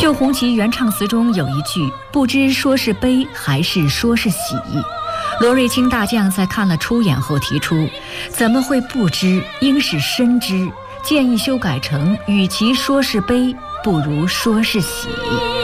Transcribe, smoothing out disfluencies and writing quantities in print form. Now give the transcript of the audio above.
郑红旗原唱词中有一句不知说是悲还是说是喜，罗瑞卿大将在看了初演后提出，怎么会不知，应是深知，建议修改成与其说是悲不如说是喜。